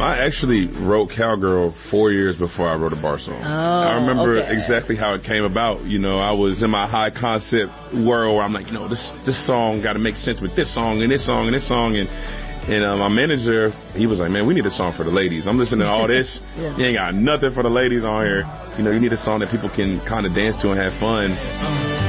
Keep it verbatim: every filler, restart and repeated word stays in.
I actually wrote Cowgirl four years before I wrote a bar song. Oh, I remember okay. exactly how it came about. You know, I was in my high concept world where I'm like, you know, this this song got to make sense with this song and this song and this song. And and uh, my manager, he was like, man, we need a song for the ladies. I'm listening to all this. Yeah. You ain't got nothing for the ladies on here. You know, you need a song that people can kind of dance to and have fun.